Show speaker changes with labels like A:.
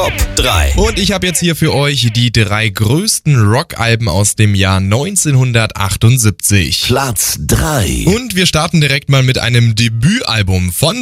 A: Top 3.
B: Und ich habe jetzt hier für euch die 3 größten Rockalben aus dem Jahr 1978.
A: Platz 3.
B: Und wir starten direkt mal mit einem Debütalbum von